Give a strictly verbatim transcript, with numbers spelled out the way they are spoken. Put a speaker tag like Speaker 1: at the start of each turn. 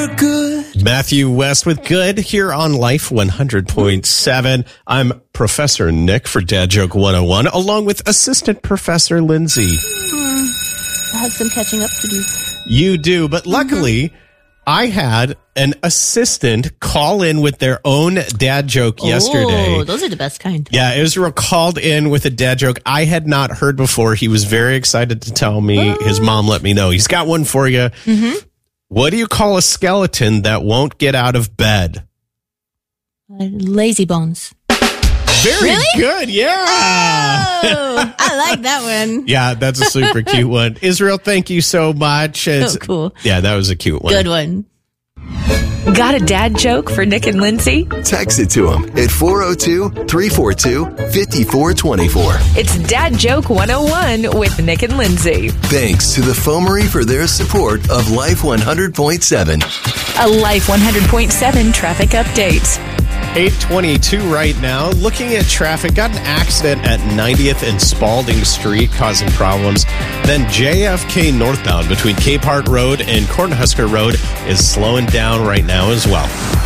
Speaker 1: you're good.
Speaker 2: Matthew West with Good here on Life one hundred point seven. I'm Professor Nick for Dad Joke one oh one, along with Assistant Professor Lindsay.
Speaker 3: Mm, I have some catching up to do.
Speaker 2: You do, but luckily, mm-hmm. I had an assistant call in with their own dad joke yesterday.
Speaker 3: Oh, those are the best kind.
Speaker 2: Yeah, Israel called in with a dad joke I had not heard before. He was very excited to tell me. Oh. His mom let me know. He's got one for you. Mm-hmm. What do you call a skeleton that won't get out of bed?
Speaker 3: Uh, lazy bones.
Speaker 2: Very
Speaker 3: really?
Speaker 2: good, yeah.
Speaker 3: Oh, I like that one.
Speaker 2: Yeah, that's a super cute one. Israel, thank you so much. It's,
Speaker 3: oh, cool.
Speaker 2: Yeah, that was a cute one.
Speaker 3: Good one.
Speaker 4: Got a dad joke for Nick and Lindsay?
Speaker 5: Text it to them at four oh two, three four two, five four two four.
Speaker 4: It's Dad Joke one oh one with Nick and Lindsay.
Speaker 5: Thanks to the Foamery for their support of Life one hundred point seven.
Speaker 4: A Life one hundred point seven traffic update.
Speaker 2: eight twenty-two right now. Looking at traffic, got an accident at ninetieth and Spalding Street causing problems. Then J F K northbound between Cape Hart Road and Cornhusker Road is slowing down right now as well.